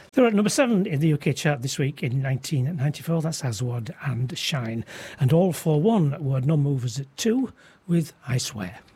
They're at number 7 in the UK chart this week in 1994. That's Aswad and Shine. And All For One were non-movers at 2 with I Swear.